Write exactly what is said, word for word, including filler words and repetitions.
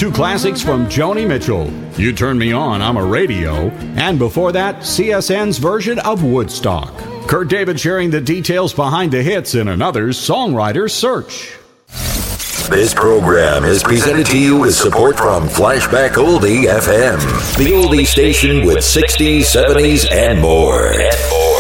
Two classics from Joni Mitchell, You Turn Me On, I'm a Radio, and before that, C S N's version of Woodstock. Kurt David sharing the details behind the hits in another Songwriter's Search. This program is presented to you with support from Flashback Oldie F M, the oldie station with sixties, seventies, and more. And more.